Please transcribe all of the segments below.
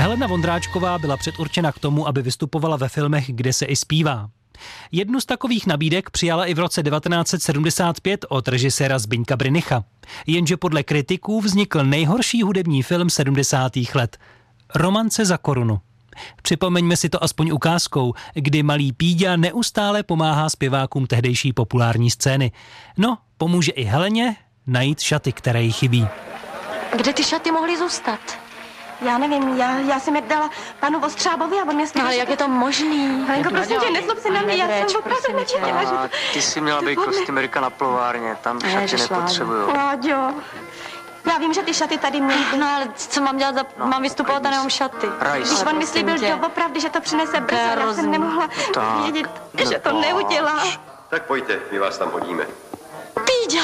Helena Vondráčková byla předurčena k tomu, aby vystupovala ve filmech, kde se i zpívá. Jednu z takových nabídek přijala i v roce 1975 od režiséra Zbyňka Brynicha. Jenže podle kritiků vznikl nejhorší hudební film 70. let. Romance za korunu. Připomeňme si to aspoň ukázkou, kdy malý Píďa neustále pomáhá zpěvákům tehdejší populární scény. No, pomůže i Heleně najít šaty, které jí chybí. Kde ty šaty mohly zůstat? Já nevím, já jsem je dala panu Vostřábovi a on mě Ale jak je to možný? Helenko, prosím tě, nezlob se na mě, já jsem opravdu nečetila, že to... Ty jsi měla být kostýmerka na plovárně, tam šaty nepotřebujou. Láďo, já vím, že ty šaty tady měly. No ale co mám dělat, mám vystupovat a nemám šaty. Když on mi slíbil doopravdy, že to přinese brzo, já jsem nemohla vědět, že to neudělá. Tak pojďte, my vás tam hodíme. Píďa!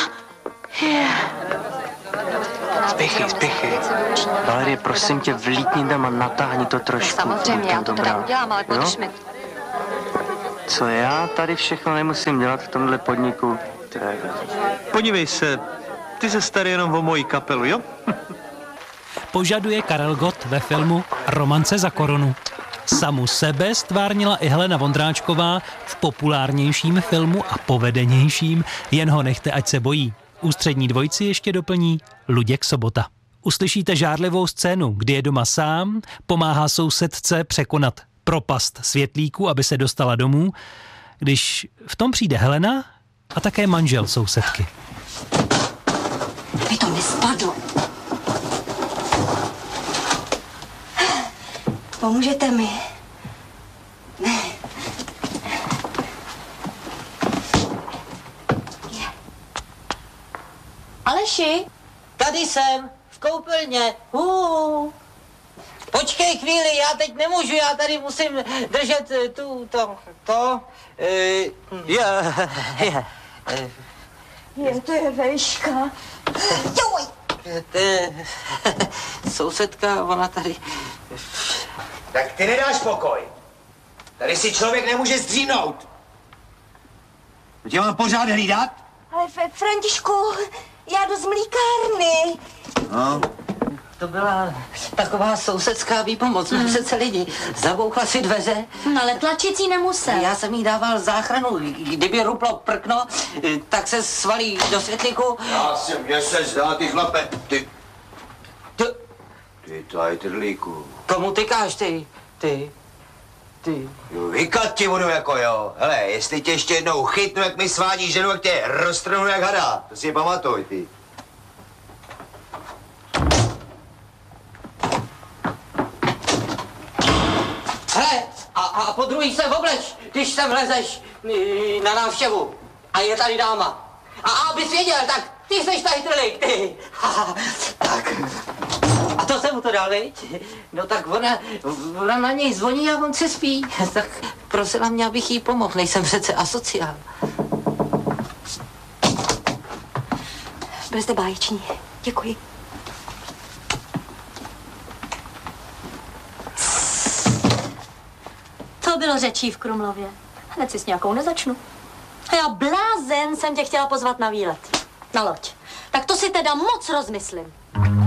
Spěchej. Valerie, prosím tě, vlítni tam a natáhni to trošku. Samozřejmě, já to teda udělám, ale podrž mi. Co já tady všechno nemusím dělat v tomhle podniku? Podívej se, ty se starý jenom o moji kapelu, jo? Požaduje Karel Gott ve filmu Romance za korunu. Samu sebe stvárnila i Helena Vondráčková v populárnějším filmu a povedenějším Jen ho nechte, ať se bojí. Ústřední dvojici ještě doplní Luděk Sobota. Uslyšíte žárlivou scénu, kdy je doma sám, pomáhá sousedce překonat propast světlíku, aby se dostala domů, když v tom přijde Helena a také manžel sousedky. Mi to nespadlo. Pomůžete mi? Ne. Aleši, tady jsem, v koupelně. Počkej chvíli, já teď nemůžu, já tady musím držet To je vejška. Joj! Sousedka, ona tady... Tak ty nedáš pokoj. Tady si člověk nemůže zdřínout. Tě mám pořád hlídat? Ale Františku, já jdu z mlíkárny. No. To byla taková sousedská výpomoc, přece lidi. Zabouchla si dveře. No ale tlačící nemusel. Já jsem jí dával záchranu. Kdyby ruplo prkno, tak se svalí do světlíku. Mně se zdá, ty chlape, ty tady trlíku. Komu tykáš ty? Jo, vykat ti budu jako jo. Hele, jestli tě ještě jednou chytnu, jak mi svádí ženu, jak tě roztrhnu jak hada. To si je pamatuj, ty. Hele, a po druhý se obleč, když sem vlezeš na návštěvu. A je tady dáma. A abys věděl, tak ty seš tady trlík, ty. Tak. A to jsem mu to dal, viď? No tak ona na něj zvoní a on se spí. Tak prosila mě, abych jí pomohl, nejsem přece asociál. Byl jste báječní. Děkuji. To bylo řečí v Krumlově. Hned si s nějakou nezačnu. A já blázen jsem tě chtěla pozvat na výlet. Na loď. Tak to si teda moc rozmyslím.